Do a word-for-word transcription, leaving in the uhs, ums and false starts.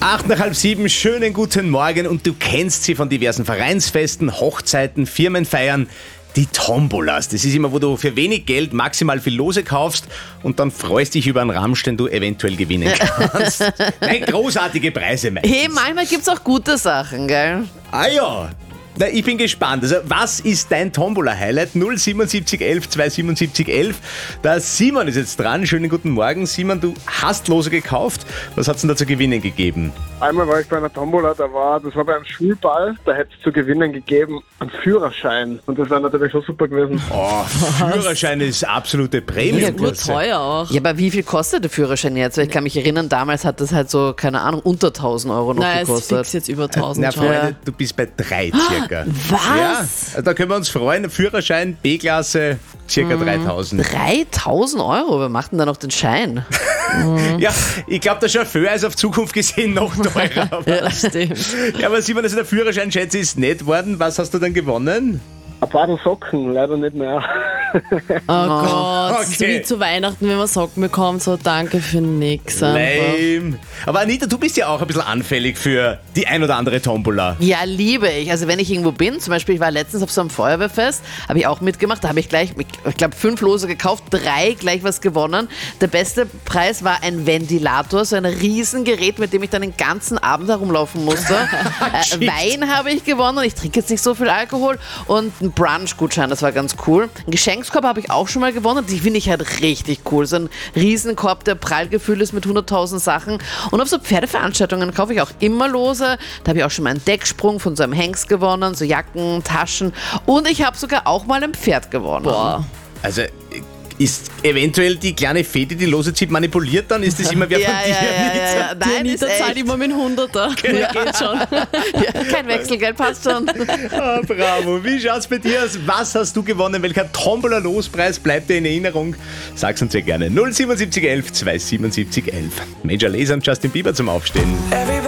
Acht nach halb sieben, schönen guten Morgen und du kennst sie von diversen Vereinsfesten, Hochzeiten, Firmenfeiern. Die Tombolas, das ist immer, wo du für wenig Geld maximal viel Lose kaufst und dann freust dich über einen Ramsch, den du eventuell gewinnen kannst. Nein, großartige Preise, meistens. Hey, manchmal gibt's auch gute Sachen, gell? Ah ja, na, ich bin gespannt. Also, was ist dein Tombola-Highlight? null siebenundsiebzig elf zweihundertsiebenundsiebzig elf. Der Simon ist jetzt dran. Schönen guten Morgen. Simon, du hast Lose gekauft. Was hat's denn da zu gewinnen gegeben? Einmal war ich bei einer Tombola, da war, das war bei einem Schulball, da hätte es zu gewinnen gegeben einen Führerschein. Und das wäre natürlich schon super gewesen. Oh, Führerschein ist absolute Ja, Premium. gut, teuer auch. Ja, aber wie viel kostet der Führerschein jetzt? Weil ich kann mich erinnern, damals hat das halt so, keine Ahnung, unter tausend Euro noch Nein, es ist gekostet. fix jetzt über tausend Na, schon. Freunde, du bist bei drei circa. Was? Ja, also da können wir uns freuen. Führerschein, B-Klasse, circa dreitausend. dreitausend Euro? Wer macht denn da noch den Schein? Ja, ich glaube, der Chauffeur ist auf Zukunft gesehen noch teurer. Ja, stimmt. Ja, aber Simon, also der Führerschein, schätze ich, ist nicht worden. Was hast du dann gewonnen? Ein paar Socken, leider nicht mehr. Oh Gott, das ist okay. wie zu Weihnachten, wenn man Socken bekommt, so danke für nix. einfach. Lame. Aber Anita, du bist ja auch ein bisschen anfällig für die ein oder andere Tombola. Ja, liebe ich. Also wenn ich irgendwo bin, zum Beispiel, ich war letztens auf so einem Feuerwehrfest, habe ich auch mitgemacht, da habe ich gleich, ich glaube, fünf Lose gekauft, drei gleich was gewonnen. Der beste Preis war ein Ventilator, so ein Riesengerät, mit dem ich dann den ganzen Abend herumlaufen musste. äh, Wein habe ich gewonnen, ich trinke jetzt nicht so viel Alkohol und ein Brunch-Gutschein, das war ganz cool. Ein Geschenkskorb habe ich auch schon mal gewonnen, die finde ich halt richtig cool. So ein Riesenkorb, der prall gefüllt ist mit hunderttausend Sachen. Und auf so Pferdeveranstaltungen kaufe ich auch immer Lose. Da habe ich auch schon mal einen Decksprung von so einem Hengst gewonnen, so Jacken, Taschen. Und ich habe sogar auch mal ein Pferd gewonnen. Boah. Also ist eventuell die kleine Fee, die die Lose zieht, manipuliert dann? Ist das immer wer Ja, von dir? ja, ja, Anita? ja, ja. Die Nein, Anita ist zahlt echt. immer mit Hunderter. Ja, geht schon. Ja, kein Wechselgeld, passt schon. Ah, bravo. Wie schaut's bei dir aus? Was hast du gewonnen? Welcher Tombola-Lospreis bleibt dir in Erinnerung? Sag's uns sehr gerne. null siebenundsiebzig elf zweihundertsiebenundsiebzig elf. Major Lazer und Justin Bieber zum Aufstehen.